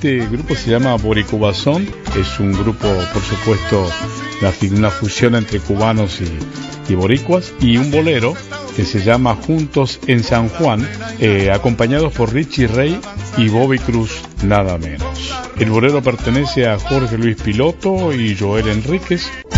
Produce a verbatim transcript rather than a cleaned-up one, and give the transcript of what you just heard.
Este grupo se llama Boricubazón, es un grupo, por supuesto, una fusión entre cubanos y, y boricuas, y un bolero que se llama Juntos en San Juan, eh, acompañados por Richie Ray y Bobby Cruz, nada menos. El bolero pertenece a Jorge Luis Piloto y Joel Enríquez,